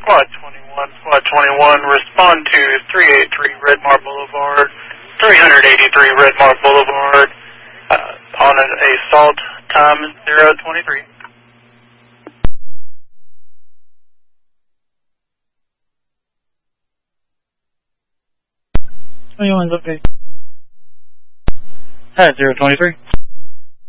Squad 21, respond to 383 Redmar Boulevard, 383 Redmar Boulevard, on an assault, time 023. 21's okay. Hi, 023.